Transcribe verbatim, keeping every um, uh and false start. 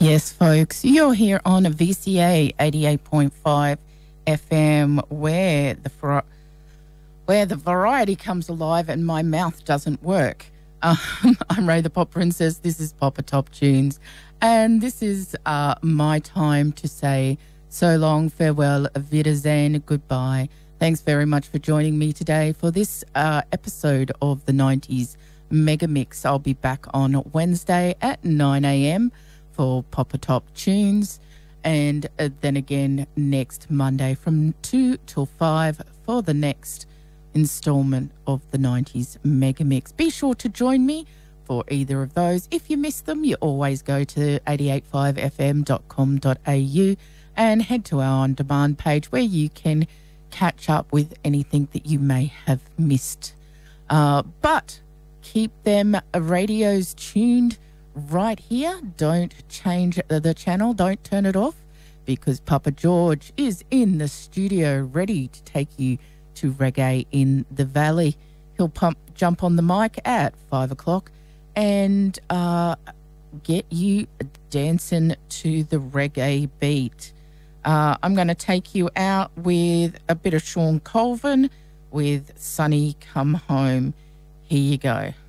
Yes, folks, you're here on V C A eighty-eight point five F M, where the fr- where the variety comes alive and my mouth doesn't work. Um, I'm Ray the Pop Princess. This is Papa Top Tunes, and this is uh, my time to say so long, farewell, Wiedersehen, goodbye. Thanks very much for joining me today for this uh, episode of the nineties Mega Mix. I'll be back on Wednesday at nine a.m. for Papa Top Tunes, and uh, then again next Monday from two till five for the next installment of the nineties Mega Mix. Be sure to join me for either of those. If you miss them, you always go to eighty-eight five f m dot com dot a u and head to our on-demand page where you can catch up with anything that you may have missed. Uh, but keep them radios tuned right here. Don't change the channel. Don't turn it off, because Papa George is in the studio ready to take you to Reggae in the Valley. He'll pump, jump on the mic at five o'clock and uh, get you dancing to the reggae beat. Uh, I'm going to take you out with a bit of Sean Colvin with Sunny Come Home. Here you go.